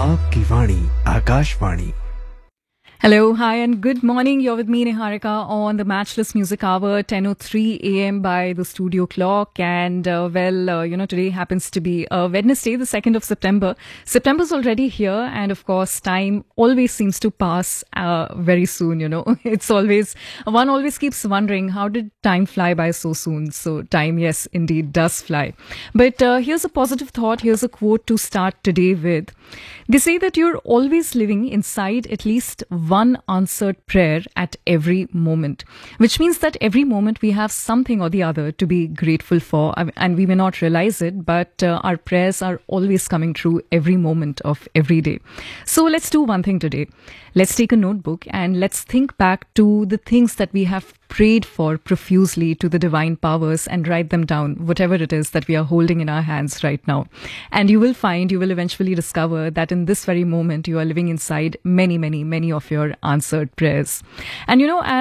आपकी वाणी Akashvani. Hello, hi, and good morning. You're with me, Niharika, on the Matchless Music Hour, 10:03 a.m. by the studio clock. And, today happens to be Wednesday, the 2nd of September. September's already here, and of course, time always seems to pass very soon, one always keeps wondering, how did time fly by so soon? So, time, yes, indeed, does fly. But here's a positive thought, here's a quote to start today with. They say that you're always living inside at least one answered prayer at every moment, which means that every moment we have something or the other to be grateful for, and we may not realize it, but our prayers are always coming true every moment of every day. So let's do one thing today. Let's take a notebook and let's think back to the things that we have prayed for profusely to the divine powers and write them down, whatever it is that we are holding in our hands right now. And you will eventually discover that in this very moment, you are living inside many, many, many of your answered prayers. And